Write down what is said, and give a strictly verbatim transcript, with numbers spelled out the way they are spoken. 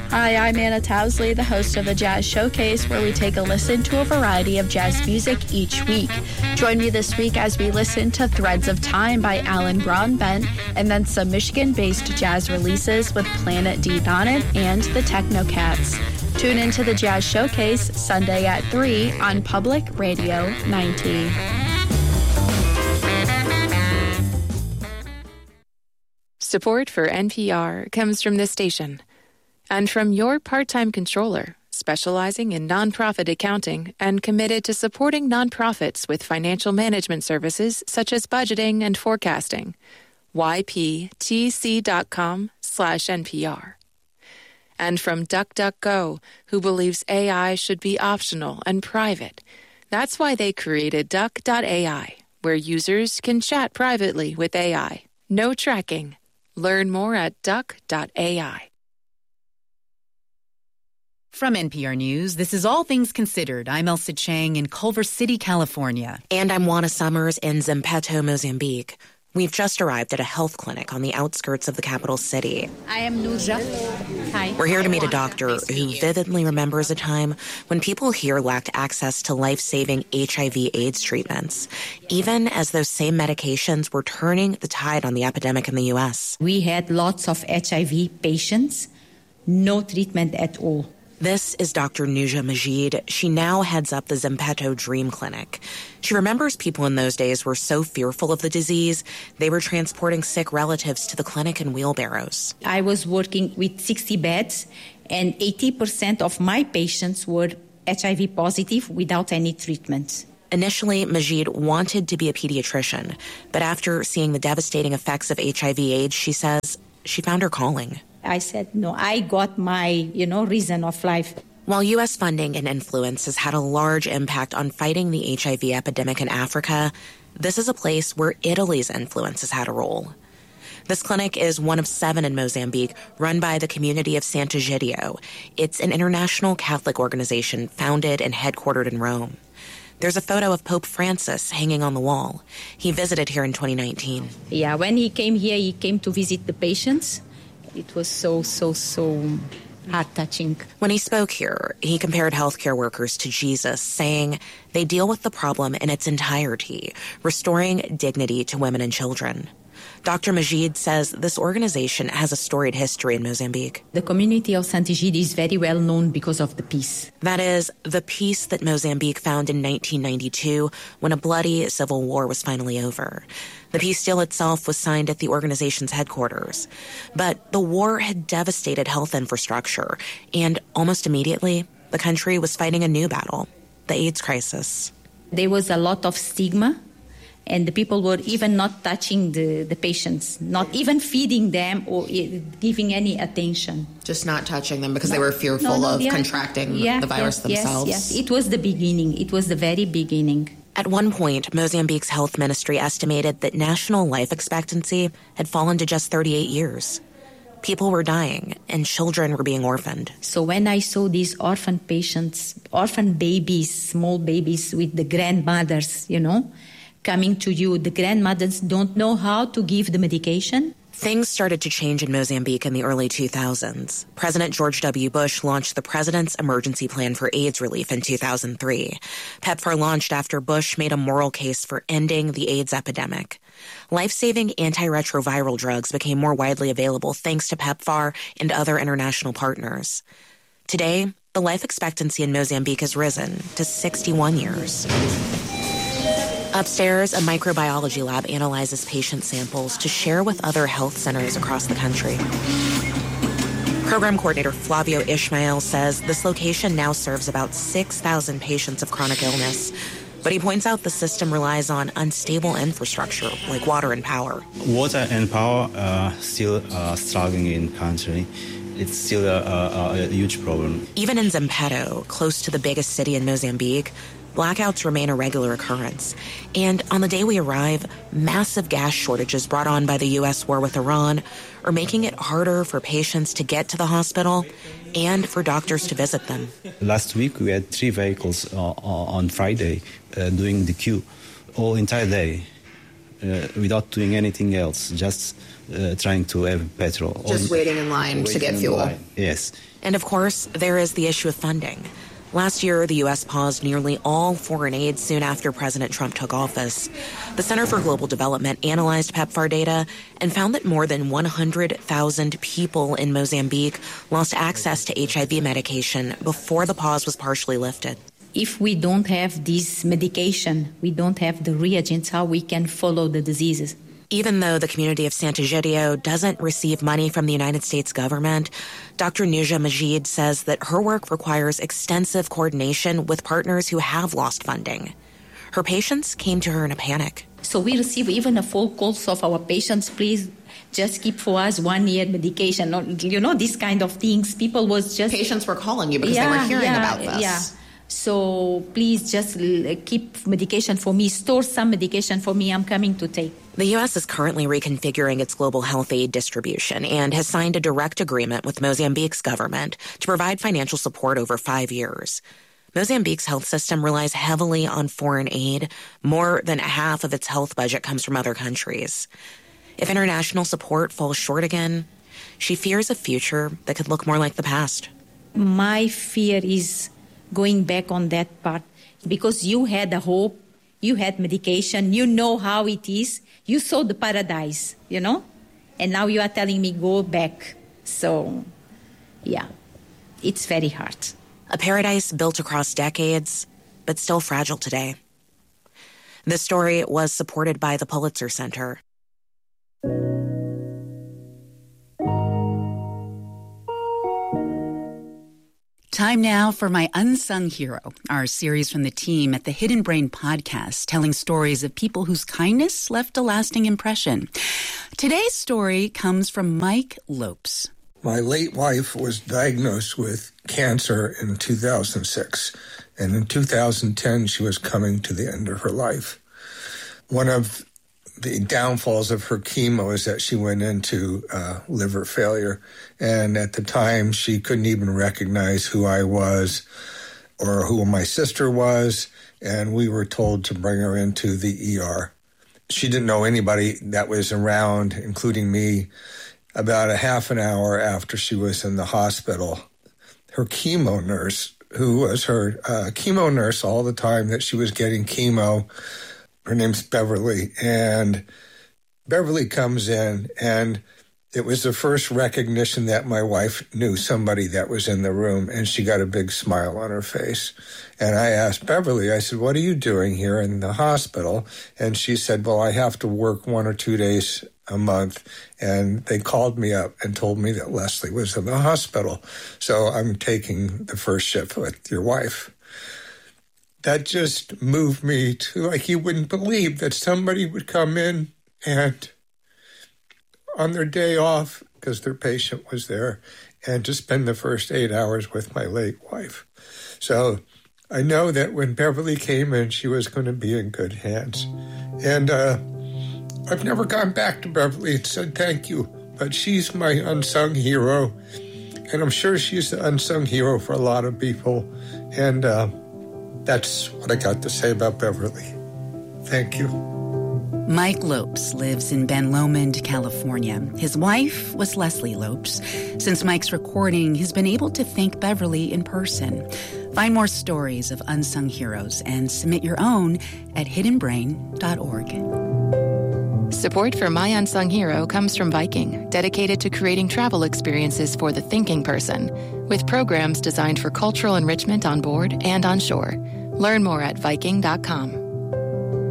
Hi, I'm Anna Towsley, the host of the Jazz Showcase, where we take a listen to a variety of jazz music each week. Join me this week as we listen to Threads of Time by Alan Broadbent, and then some Michigan-based jazz releases with Planet D. Donnet and the Technocats. Tune into the Jazz Showcase Sunday at three on Public Radio ninety. Support for N P R comes from this station and from your part-time controller, specializing in nonprofit accounting and committed to supporting nonprofits with financial management services such as budgeting and forecasting. Y P T C dot com slash N P R. And from DuckDuckGo, who believes A I should be optional and private. That's why they created Duck dot A I, where users can chat privately with A I. No tracking. Learn more at Duck dot A I. From N P R News, this is All Things Considered. I'm Elsa Chang in Culver City, California. And I'm Juana Summers in Zimpeto, Mozambique. We've just arrived at a health clinic on the outskirts of the capital city. I am Nurja. Hi. We're here to meet a doctor who vividly remembers a time when people here lacked access to life-saving H I V AIDS treatments, even as those same medications were turning the tide on the epidemic in the U S. We had lots of H I V patients, no treatment at all. This is Doctor Nuja Majid. She now heads up the Zimpeto Dream Clinic. She remembers people in those days were so fearful of the disease, they were transporting sick relatives to the clinic in wheelbarrows. I was working with sixty beds, and eighty percent of my patients were H I V positive without any treatment. Initially, Majid wanted to be a pediatrician, but after seeing the devastating effects of H I V AIDS, she says she found her calling. I said, no, I got my, you know, reason of life. While U S funding and influence has had a large impact on fighting the H I V epidemic in Africa, this is a place where Italy's influence has had a role. This clinic is one of seven in Mozambique, run by the community of Sant'Egidio. It's an international Catholic organization founded and headquartered in Rome. There's a photo of Pope Francis hanging on the wall. He visited here in twenty nineteen. Yeah, when he came here, he came to visit the patients. It was so, so, so heart-touching. When he spoke here, he compared healthcare workers to Jesus, saying they deal with the problem in its entirety, restoring dignity to women and children. Doctor Majid says this organization has a storied history in Mozambique. The community of Sant'Egidio is very well known because of the peace. That is, the peace that Mozambique found in nineteen ninety-two when a bloody civil war was finally over. The peace deal itself was signed at the organization's headquarters. But the war had devastated health infrastructure, and almost immediately, the country was fighting a new battle, the AIDS crisis. There was a lot of stigma, and the people were even not touching the, the patients, not even feeding them or giving any attention. Just not touching them because no. they were fearful no, no, of yeah. contracting yeah, the virus yes, themselves. Yes, yes, it was the beginning. It was the very beginning. At one point, Mozambique's health ministry estimated that national life expectancy had fallen to just thirty-eight years. People were dying, and children were being orphaned. So when I saw these orphan patients, orphan babies, small babies with the grandmothers, you know, coming to you, the grandmothers don't know how to give the medication. Things started to change in Mozambique in the early two thousands. President George W. Bush launched the President's Emergency Plan for AIDS Relief in two thousand three. PEPFAR launched after Bush made a moral case for ending the AIDS epidemic. Life-saving antiretroviral drugs became more widely available thanks to PEPFAR and other international partners. Today, the life expectancy in Mozambique has risen to sixty-one years. Upstairs, a microbiology lab analyzes patient samples to share with other health centers across the country. Program coordinator Flavio Ishmael says this location now serves about six thousand patients of chronic illness. But he points out the system relies on unstable infrastructure like water and power. Water and power are still uh, struggling in the country. It's still a, a, a huge problem. Even in Zimpeto, close to the biggest city in Mozambique, blackouts remain a regular occurrence. And on the day we arrive, massive gas shortages brought on by the U S war with Iran are making it harder for patients to get to the hospital and for doctors to visit them. Last week, we had three vehicles uh, on Friday uh, doing the queue all entire day. uh, without doing anything else, just uh, trying to have petrol. Just waiting in line to get fuel. Yes. And of course, there is the issue of funding. Last year, the U S paused nearly all foreign aid soon after President Trump took office. The Center for Global Development analyzed PEPFAR data and found that more than one hundred thousand people in Mozambique lost access to H I V medication before the pause was partially lifted. If we don't have this medication, we don't have the reagents, how we can follow the diseases. Even though the community of Sant'Egidio doesn't receive money from the United States government, Doctor Nuja Majid says that her work requires extensive coordination with partners who have lost funding. Her patients came to her in a panic. So we receive even a phone calls of our patients, please just keep for us one year medication. You know, these kind of things. People was just... Patients were calling you because yeah, they were hearing yeah, about this. Yeah. So please just keep medication for me, store some medication for me, I'm coming to take. The U S is currently reconfiguring its global health aid distribution and has signed a direct agreement with Mozambique's government to provide financial support over five years. Mozambique's health system relies heavily on foreign aid. More than half of its health budget comes from other countries. If international support falls short again, she fears a future that could look more like the past. My fear is going back on that part, because you had a hope, you had medication, you know how it is, you saw the paradise, you know, and now you are telling me go back. So, yeah, it's very hard. A paradise built across decades, but still fragile today. This story was supported by the Pulitzer Center. Time now for My Unsung Hero, our series from the team at the Hidden Brain podcast, telling stories of people whose kindness left a lasting impression. Today's story comes from Mike Lopes. My late wife was diagnosed with cancer in two thousand six, and in two thousand ten, she was coming to the end of her life. One of the downfalls of her chemo is that she went into uh, liver failure. And at the time, she couldn't even recognize who I was or who my sister was. And we were told to bring her into the E R. She didn't know anybody that was around, including me. About a half an hour after she was in the hospital, her chemo nurse, who was her uh, chemo nurse all the time that she was getting chemo, her name's Beverly, and Beverly comes in, and it was the first recognition that my wife knew somebody that was in the room, and she got a big smile on her face. And I asked Beverly, I said, what are you doing here in the hospital? And she said, well, I have to work one or two days a month. And they called me up and told me that Leslie was in the hospital. So I'm taking the first shift with your wife. That just moved me to, like, you wouldn't believe that somebody would come in and on their day off, because their patient was there, and to spend the first eight hours with my late wife. So I know that when Beverly came in, she was going to be in good hands. And uh, I've never gone back to Beverly and said thank you, but she's my unsung hero. And I'm sure she's the unsung hero for a lot of people. And uh, that's what I got to say about Beverly. Thank you. Mike Lopes lives in Ben Lomond, California. His wife was Leslie Lopes. Since Mike's recording, he's been able to thank Beverly in person. Find more stories of unsung heroes and submit your own at hidden brain dot org. Support for My Unsung Hero comes from Viking, dedicated to creating travel experiences for the thinking person, with programs designed for cultural enrichment on board and on shore. Learn more at viking dot com.